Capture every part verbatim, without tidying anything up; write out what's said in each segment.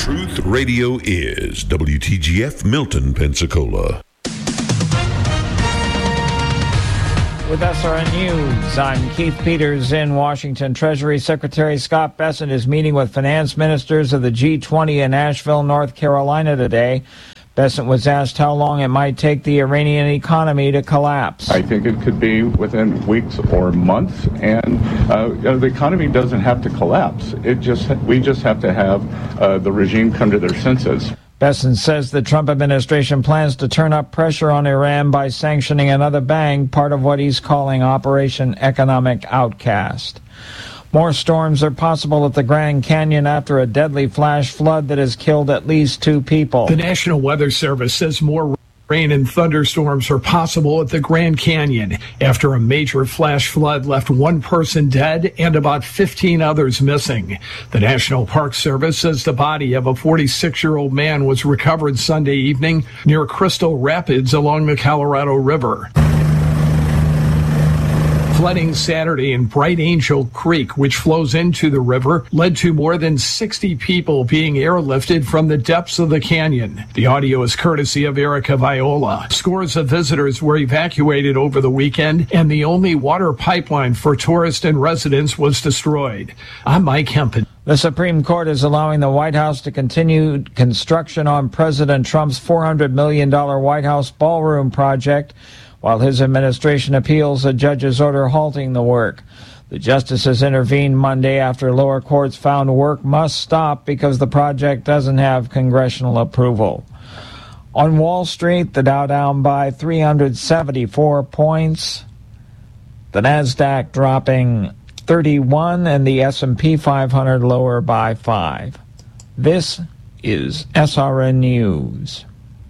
Truth Radio is W T G F Milton, Pensacola. With S R N News, I'm Keith Peters in Washington. Treasury Secretary Scott Bessent is meeting with finance ministers of the G twenty in Asheville, North Carolina today. Bessent was asked how long it might take the Iranian economy to collapse. I think it could be within weeks or months, and uh, you know, the economy doesn't have to collapse. It just we just have to have uh, the regime come to their senses. Bessent says the Trump administration plans to turn up pressure on Iran by sanctioning another bank, part of what he's calling Operation Economic Outcast. More storms are possible at the Grand Canyon after a deadly flash flood that has killed at least two people. The National Weather Service says more rain and thunderstorms are possible at the Grand Canyon after a major flash flood left one person dead and about fifteen others missing. The National Park Service says the body of a forty-six-year-old man was recovered Sunday evening near Crystal Rapids along the Colorado River. Flooding Saturday in Bright Angel Creek, which flows into the river, led to more than sixty people being airlifted from the depths of the canyon. The audio is courtesy of Erica Viola. Scores of visitors were evacuated over the weekend, and the only water pipeline for tourists and residents was destroyed. I'm Mike Hempen. The Supreme Court is allowing the White House to continue construction on President Trump's four hundred million dollars White House ballroom project, while his administration appeals a judge's order halting the work. The justices intervened Monday after lower courts found work must stop because the project doesn't have congressional approval. On Wall Street, the Dow down by three hundred seventy-four points, the Nasdaq dropping thirty-one, and the S and P five hundred lower by five. This is S R N News.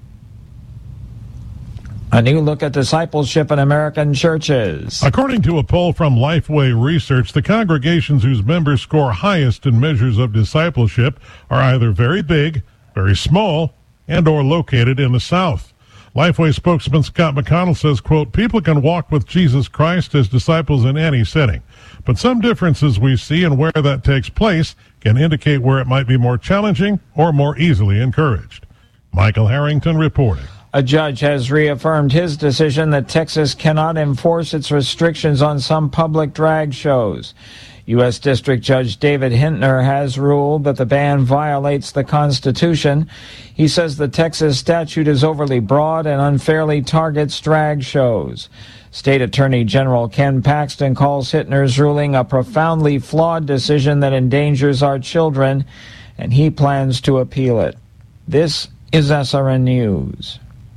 A new look at discipleship in American churches. According to a poll from Lifeway Research, the congregations whose members score highest in measures of discipleship are either very big, very small, and or located in the South. Lifeway spokesman Scott McConnell says, quote, people can walk with Jesus Christ as disciples in any setting, but some differences we see in where that takes place can indicate where it might be more challenging or more easily encouraged. Michael Harrington reporting. A judge has reaffirmed his decision that Texas cannot enforce its restrictions on some public drag shows. U S District Judge David Hintner has ruled that the ban violates the Constitution. He says the Texas statute is overly broad and unfairly targets drag shows. State Attorney General Ken Paxton calls Hintner's ruling a profoundly flawed decision that endangers our children, and he plans to appeal it. This is S R N News.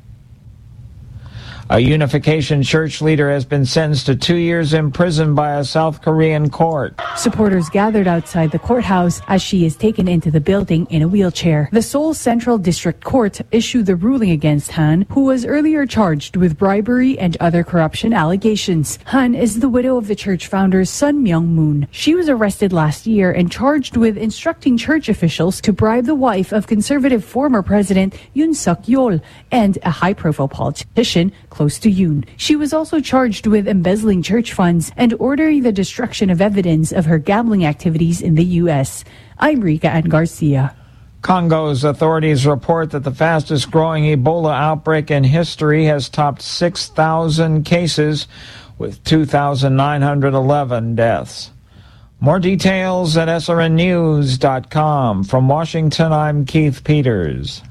A Unification Church leader has been sentenced to two years in prison by a South Korean court. Supporters gathered outside the courthouse as she is taken into the building in a wheelchair. The Seoul Central District Court issued the ruling against Han, who was earlier charged with bribery and other corruption allegations. Han is the widow of the church founder Sun Myung-moon. She was arrested last year and charged with instructing church officials to bribe the wife of conservative former President Yoon Suk-yeol and a high-profile politician close to Yoon. She was also charged with embezzling church funds and ordering the destruction of evidence of her gambling activities in the U S. I'm Rika Ann Garcia. Congo's authorities report that the fastest growing Ebola outbreak in history has topped six thousand cases with two thousand nine hundred eleven deaths. More details at S R N news dot com. From Washington, I'm Keith Peters.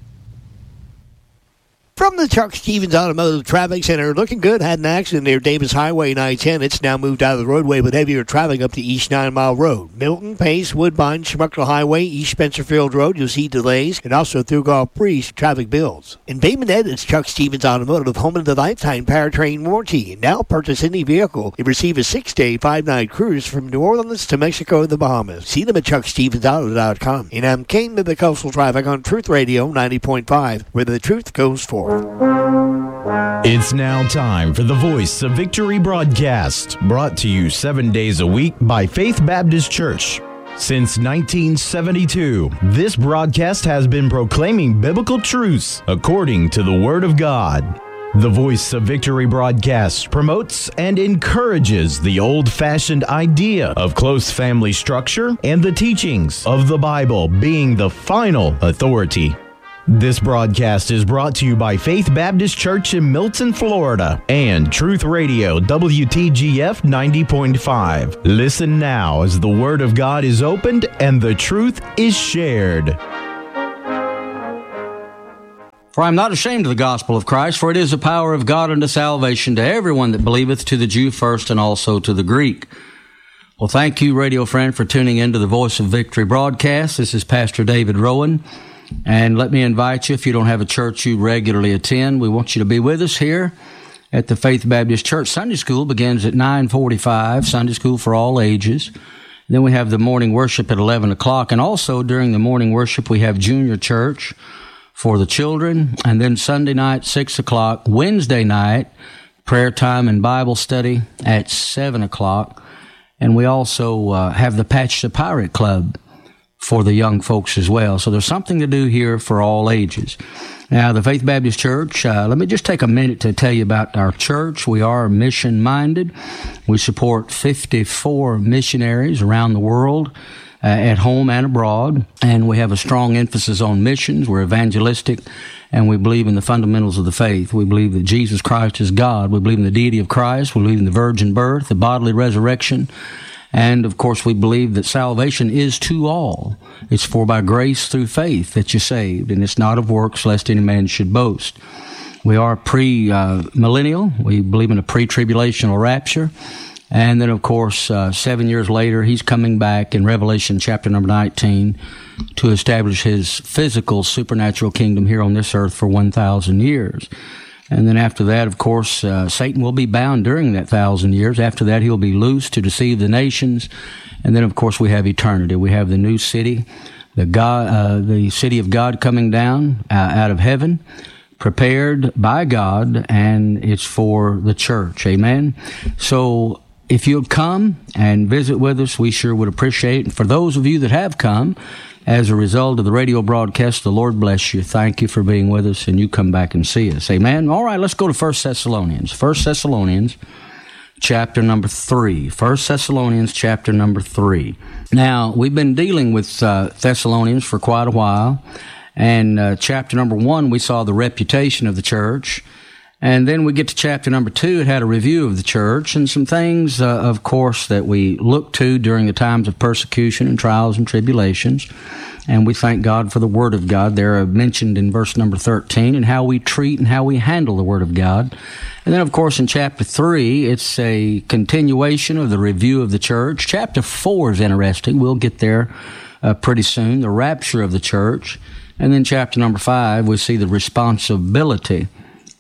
From the Chuck Stevens Automotive Traffic Center, looking good. Had an accident near Davis Highway nine ten. It's now moved out of the roadway with heavier traffic up the East Nine Mile Road. Milton, Pace, Woodbine, Schmuckle Highway, East Spencerfield Road, you'll see delays, and also through Gulf Breeze, traffic builds. In Bay Minette, it's Chuck Stevens Automotive, home of the lifetime powertrain warranty. Now purchase any vehicle and receive a six-day, five-night cruise from New Orleans to Mexico and the Bahamas. See them at chuck stevens auto dot com. And I'm Kane to the Coastal Traffic on Truth Radio ninety point five, where the truth goes forth. It's now time for the Voice of Victory broadcast, brought to you seven days a week by Faith Baptist Church. Since nineteen seventy-two, this broadcast has been proclaiming biblical truths according to the Word of God. The Voice of Victory broadcast promotes and encourages the old-fashioned idea of close family structure and the teachings of the Bible being the final authority. This broadcast is brought to you by Faith Baptist Church in Milton, Florida, and Truth Radio W T G F ninety point five. Listen now as the Word of God is opened and the truth is shared. For I am not ashamed of the gospel of Christ, for it is the power of God unto salvation to everyone that believeth, to the Jew first and also to the Greek. Well, thank you, radio friend, for tuning into the Voice of Victory broadcast. This is Pastor David Rowan. And let me invite you, if you don't have a church you regularly attend, we want you to be with us here at the Faith Baptist Church. Sunday school begins at nine forty-five, Sunday school for all ages. Then we have the morning worship at eleven o'clock. And also during the morning worship, we have junior church for the children. And then Sunday night, six o'clock. Wednesday night, prayer time and Bible study at seven o'clock. And we also uh, have the Patch the Pirate Club for the young folks as well. So there's something to do here for all ages. Now, the Faith Baptist Church, uh, let me just take a minute to tell you about our church. We are mission-minded. We support fifty-four missionaries around the world, uh, at home and abroad, and we have a strong emphasis on missions. We're evangelistic, and we believe in the fundamentals of the faith. We believe that Jesus Christ is God. We believe in the deity of Christ. We believe in the virgin birth, the bodily resurrection. And, of course, we believe that salvation is to all. It's for by grace through faith that you're saved, and it's not of works, lest any man should boast. We are pre-millennial. Uh, we believe in a pre-tribulational rapture. And then, of course, uh, seven years later, he's coming back in Revelation chapter number nineteen to establish his physical supernatural kingdom here on this earth for one thousand years. And then after that, of course, uh, Satan will be bound during that thousand years. After that, he'll be loose to deceive the nations. And then, of course, we have eternity. We have the new city, the God, uh, the city of God coming down uh, out of heaven, prepared by God, and it's for the church. Amen. So if you'll come and visit with us, we sure would appreciate it. And for those of you that have come, as a result of the radio broadcast, the Lord bless you. Thank you for being with us, and you come back and see us. Amen? All right, let's go to First Thessalonians. First Thessalonians, chapter number three. First Thessalonians, chapter number three. Now, we've been dealing with uh, Thessalonians for quite a while, and uh, chapter number one, we saw the reputation of the church. And then we get to chapter number two. It had a review of the church and some things, uh, of course, that we look to during the times of persecution and trials and tribulations. And we thank God for the Word of God. They're mentioned in verse number thirteen, and how we treat and how we handle the Word of God. And then, of course, in chapter three, it's a continuation of the review of the church. Chapter four is interesting. We'll get there uh, pretty soon, the rapture of the church. And then chapter number five, we see the responsibility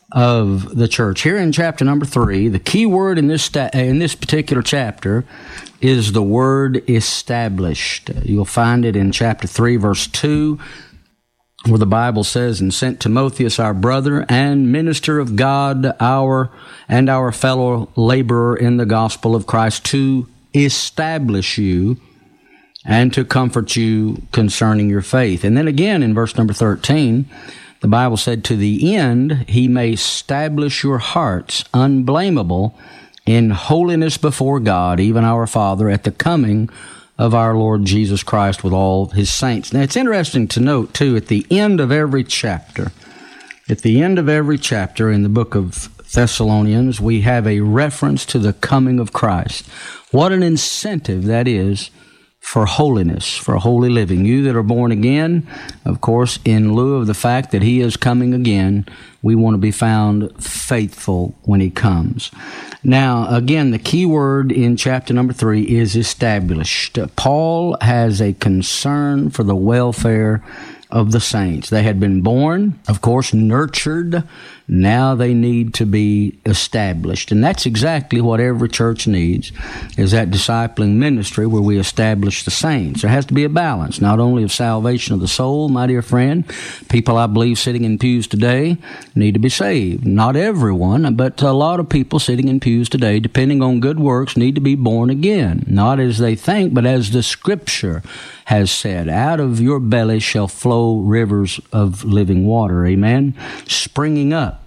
of the church. Here in chapter number three, the key word in this sta- in this particular chapter is the word established. You'll find it in chapter three, verse two, where the Bible says, "And sent Timotheus, our brother and minister of God, our and our fellow laborer in the gospel of Christ, to establish you and to comfort you concerning your faith." And then again in verse number thirteen, the Bible said, "To the end he may establish your hearts unblameable in holiness before God, even our Father, at the coming of our Lord Jesus Christ with all his saints." Now, it's interesting to note, too, at the end of every chapter, at the end of every chapter in the book of Thessalonians, we have a reference to the coming of Christ. What an incentive that is for holiness, for holy living. You that are born again, of course, in lieu of the fact that he is coming again, we want to be found faithful when he comes. Now, again, the key word in chapter number three is established. Paul has a concern for the welfare of the saints. They had been born, of course, nurtured. Now they need to be established. And that's exactly what every church needs, is that discipling ministry where we establish the saints. There has to be a balance, not only of salvation of the soul, my dear friend. People, I believe, sitting in pews today need to be saved. Not everyone, but a lot of people sitting in pews today, depending on good works, need to be born again. Not as they think, but as the Scripture has said, "Out of your belly shall flow rivers of living water." Amen. Springing up.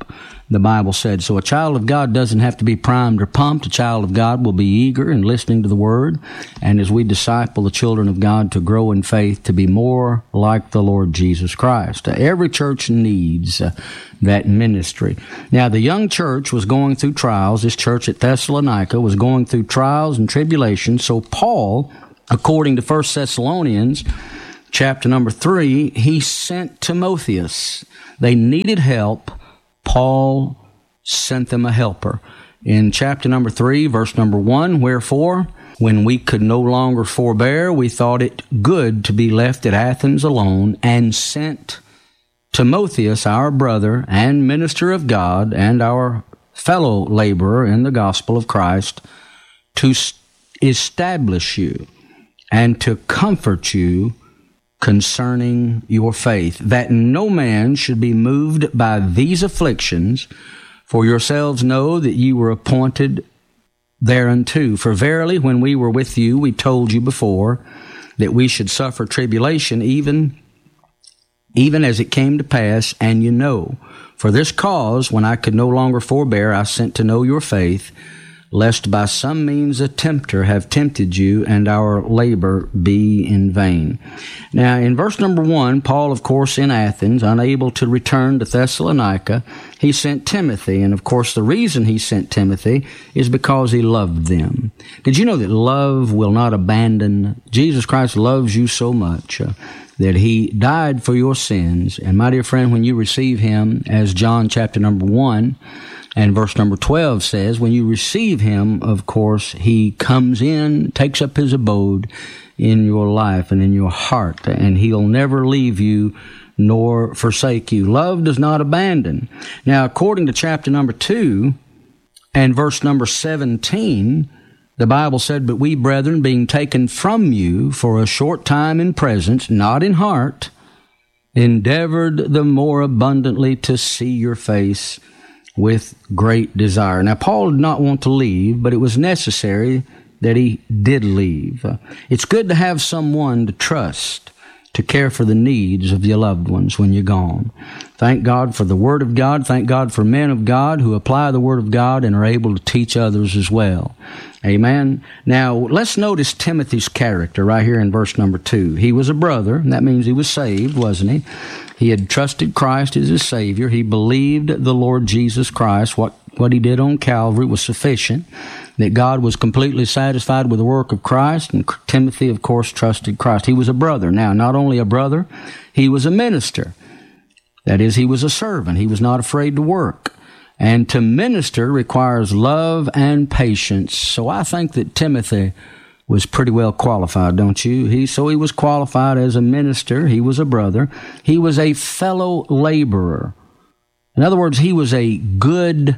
the Bible said. So a child of God doesn't have to be primed or pumped. A child of God will be eager in listening to the Word. And as we disciple the children of God to grow in faith, to be more like the Lord Jesus Christ. Uh, every church needs uh, that ministry. Now, the young church was going through trials. This church at Thessalonica was going through trials and tribulations. So Paul, according to First Thessalonians, chapter number three, he sent Timotheus. They needed help. Paul sent them a helper. In chapter number three, verse number one, wherefore, when we could no longer forbear, we thought it good to be left at Athens alone, and sent Timotheus, our brother and minister of God, and our fellow laborer in the gospel of Christ, to establish you and to comfort you concerning your faith, that no man should be moved by these afflictions, for yourselves know that ye were appointed thereunto. For verily, when we were with you, we told you before that we should suffer tribulation, even, even as it came to pass, and you know. For this cause, when I could no longer forbear, I sent to know your faith, lest by some means a tempter have tempted you, and our labor be in vain. Now, in verse number one, Paul, of course, in Athens, unable to return to Thessalonica, he sent Timothy. And, of course, the reason he sent Timothy is because he loved them. Did you know that love will not abandon? Jesus Christ loves you so much uh, that he died for your sins. And, my dear friend, when you receive him, as John chapter number one, and verse number twelve says, when you receive him, of course, he comes in, takes up his abode in your life and in your heart, and he'll never leave you nor forsake you. Love does not abandon. Now, according to chapter number two and verse number seventeen, the Bible said, but we, brethren, being taken from you for a short time in presence, not in heart, endeavored the more abundantly to see your face with great desire. Now, Paul did not want to leave, but it was necessary that he did leave. Uh, it's good to have someone to trust, to care for the needs of your loved ones when you're gone. Thank God for the Word of God. Thank God for men of God who apply the Word of God and are able to teach others as well. Amen. Now, let's notice Timothy's character right here in verse number two. He was a brother, and that means he was saved, wasn't he? He had trusted Christ as his Savior. He believed the Lord Jesus Christ. What, what he did on Calvary was sufficient, that God was completely satisfied with the work of Christ, and Timothy, of course, trusted Christ. He was a brother. Now, not only a brother, he was a minister. That is, he was a servant. He was not afraid to work. And to minister requires love and patience. So I think that Timothy was pretty well qualified, don't you? He so he was qualified as a minister. He was a brother. He was a fellow laborer. In other words, he was a good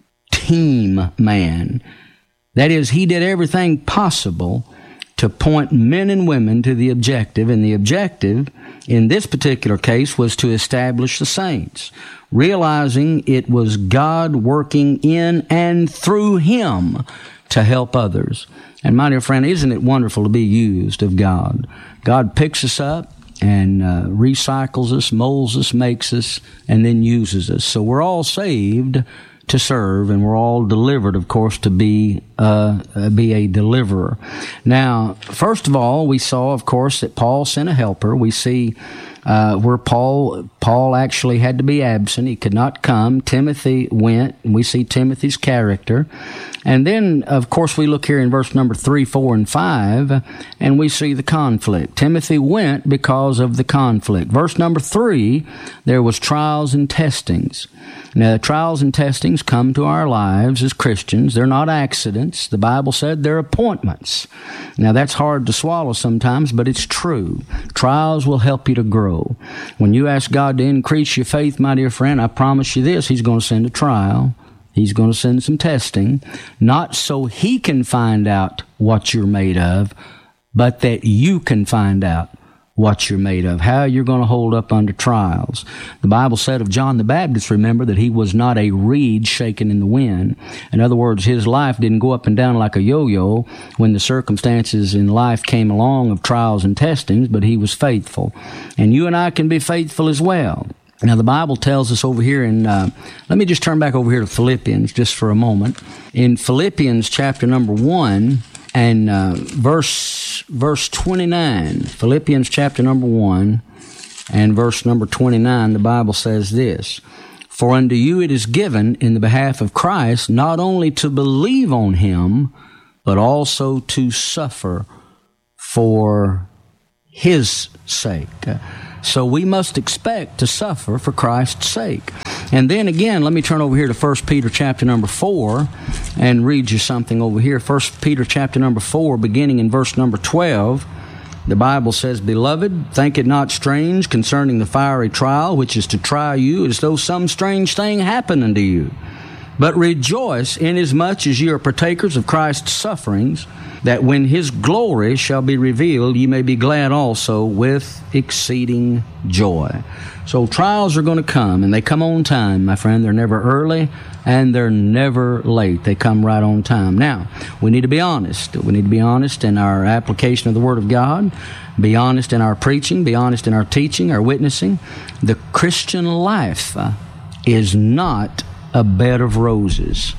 team man. That is, he did everything possible to point men and women to the objective, and the objective in this particular case was to establish the saints, realizing it was God working in and through him to help others. And my dear friend, isn't it wonderful to be used of God? God picks us up and uh, recycles us, molds us, makes us, and then uses us. So we're all saved to serve, and we're all delivered, of course, to be uh, be a deliverer. Now, first of all, we saw, of course, that Paul sent a helper. We see uh, where Paul Paul actually had to be absent. He could not come. Timothy went, and we see Timothy's character. And then, of course, we look here in verse number three, four, and five, and we see the conflict. Timothy went because of the conflict. Verse number three, there was trials and testings. Now, trials and testings come to our lives as Christians. They're not accidents. The Bible said they're appointments. Now, that's hard to swallow sometimes, but it's true. Trials will help you to grow. When you ask God to increase your faith, my dear friend, I promise you this, He's going to send a trial. He's going to send some testing, not so He can find out what you're made of, but that you can find out what you're made of, how you're going to hold up under trials. The Bible said of John the Baptist, remember, that he was not a reed shaken in the wind. In other words, his life didn't go up and down like a yo-yo when the circumstances in life came along of trials and testings, but he was faithful. And you and I can be faithful as well. Now, the Bible tells us over here in, uh, let me just turn back over here to Philippians just for a moment. In Philippians chapter number one and uh, verse verse twenty-nine, Philippians chapter number one and verse number twenty-nine, the Bible says this, "For unto you it is given in the behalf of Christ not only to believe on him, but also to suffer for his sake." So we must expect to suffer for Christ's sake. And then again, let me turn over here to First Peter chapter number four and read you something over here. First Peter chapter number four, beginning in verse number twelve, the Bible says, "Beloved, think it not strange concerning the fiery trial, which is to try you as though some strange thing happened unto you. But rejoice inasmuch as ye are partakers of Christ's sufferings, that when his glory shall be revealed, ye may be glad also with exceeding joy." So trials are going to come, and they come on time, my friend. They're never early, and they're never late. They come right on time. Now, we need to be honest. We need to be honest in our application of the Word of God, be honest in our preaching, be honest in our teaching, our witnessing. The Christian life uh, is not a bed of roses.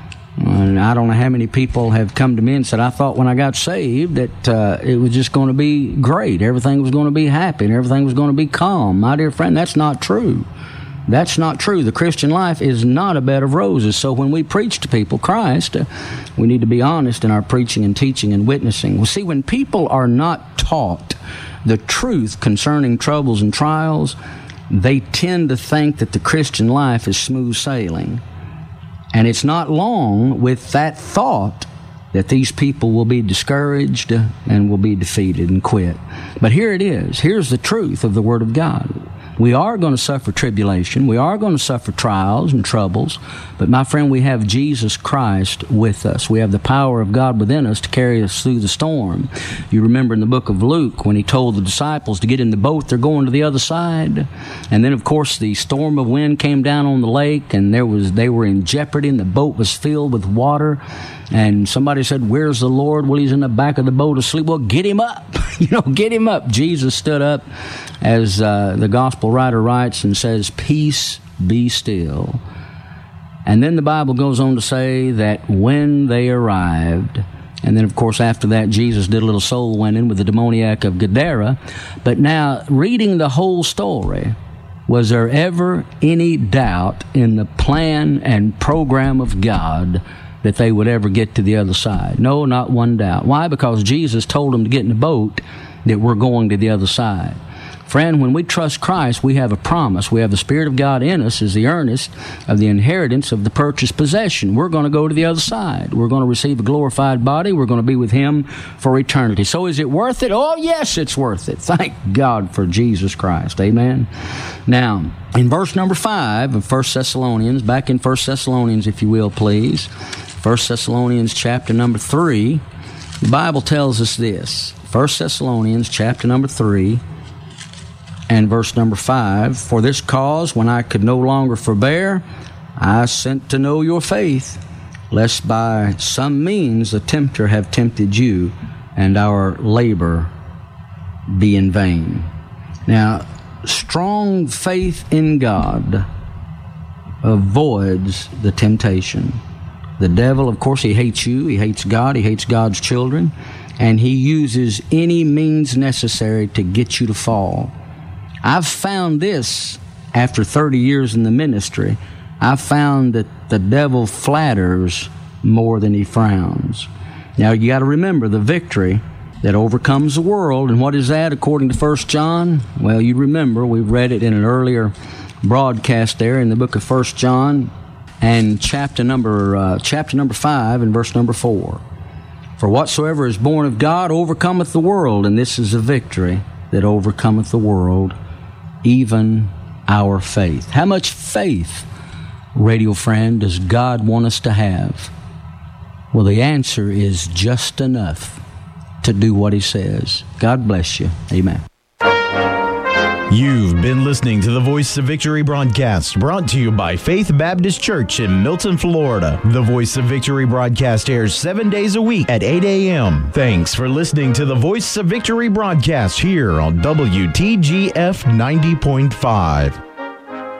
And I don't know how many people have come to me and said, "I thought when I got saved that uh, it was just going to be great. Everything was going to be happy and everything was going to be calm." My dear friend, that's not true. That's not true. The Christian life is not a bed of roses. So when we preach to people Christ, uh, we need to be honest in our preaching and teaching and witnessing. Well, see, when people are not taught the truth concerning troubles and trials, they tend to think that the Christian life is smooth sailing. And it's not long with that thought that these people will be discouraged and will be defeated and quit. But here it is. Here's the truth of the Word of God. We are going to suffer tribulation. We are going to suffer trials and troubles. But my friend, we have Jesus Christ with us. We have the power of God within us to carry us through the storm. You remember in the book of Luke when he told the disciples to get in the boat, they're going to the other side. And then, of course, the storm of wind came down on the lake, and there was they were in jeopardy, and the boat was filled with water. And somebody said, "Where's the Lord?" "Well, he's in the back of the boat asleep." "Well, get him up." You know, get him up. Jesus stood up, as uh, the gospel writer writes, and says, "Peace, be still." And then the Bible goes on to say that when they arrived, and then, of course, after that, Jesus did a little soul winning with the demoniac of Gadara. But now, reading the whole story, was there ever any doubt in the plan and program of God that they would ever get to the other side? No, not one doubt. Why? Because Jesus told them to get in the boat, that we're going to the other side. Friend, when we trust Christ, we have a promise. We have the Spirit of God in us as the earnest of the inheritance of the purchased possession. We're going to go to the other side. We're going to receive a glorified body. We're going to be with Him for eternity. So is it worth it? Oh, yes, it's worth it. Thank God for Jesus Christ. Amen. Now, in verse number five of First Thessalonians, back in First Thessalonians, if you will, please. First Thessalonians chapter number three, the Bible tells us this. First Thessalonians chapter number three, and verse number five, "For this cause, when I could no longer forbear, I sent to know your faith, lest by some means the tempter have tempted you, and our labor be in vain." Now, strong faith in God avoids the temptation. The devil, of course, he hates you, he hates God, he hates God's children, and he uses any means necessary to get you to fall. I've found this after thirty years in the ministry. I've found that the devil flatters more than he frowns. Now, you got to remember the victory that overcomes the world. And what is that according to First John? Well, you remember, we read it in an earlier broadcast there in the book of First John and chapter number, uh, chapter number five and verse number four. "For whatsoever is born of God overcometh the world, and this is a victory that overcometh the world, even our faith." How much faith, radio friend, does God want us to have? Well, the answer is just enough to do what He says. God bless you. Amen. You've been listening to the Voice of Victory broadcast, brought to you by Faith Baptist Church in Milton, Florida. The Voice of Victory broadcast airs seven days a week at eight a.m. Thanks for listening to the Voice of Victory broadcast here on W T G F ninety point five.